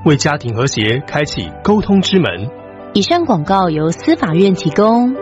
为家庭和谐开启沟通之门。 以上广告由司法院提供。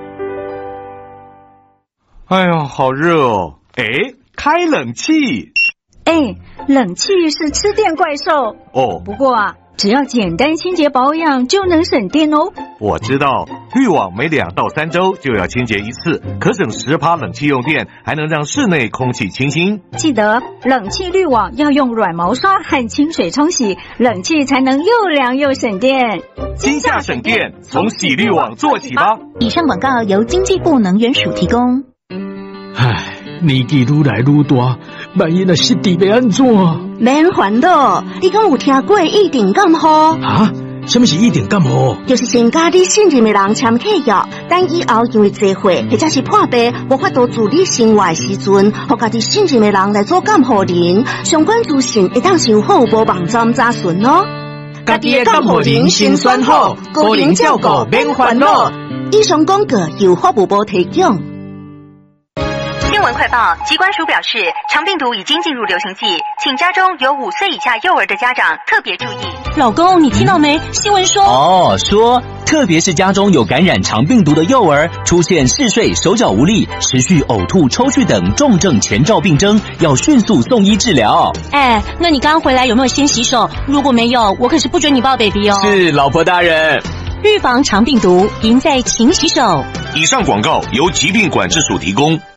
哎呀，好热哦！哎，开冷气。 哎，冷气是吃电怪兽哦。 不过啊，只要简单清洁保养就能省电哦。 我知道，滤网每2到3周就要清洁一次，可省10%冷气用电，还能让室内空气清新。 记得冷气滤网要用软毛刷和清水冲洗，冷气才能又凉又省电。 今夏省电，从洗滤网做起吧。 以上广告由经济部能源署提供。 唉，年纪愈来愈大，万一若失智要安怎？ 免烦恼，你敢有听过一定感冒？ 啊？什么是一定感冒？ 就是先甲你信任的人签契约，等以后因为聚会或者是破病，无法度自理生活的时阵，互家己信任的人来做监护人。相关资讯会当上好无网站查询哦。 家己的监护人先选好，个人照顾免烦恼。 以上广告由法务部提供。 新闻快报，疾管署表示，肠病毒已经进入流行季，请家中有5岁以下幼儿的家长特别注意。 老公，你听到没？新闻说特别是家中有感染肠病毒的幼儿，出现嗜睡、手脚无力、持续呕吐、抽搐等重症前兆病征，要迅速送医治疗。 哎，那你刚回来有没有先洗手？如果没有，我可是不准你抱 baby 哦。 是，老婆大人。 预防肠病毒，赢在勤洗手。 以上广告由疾病管制署提供。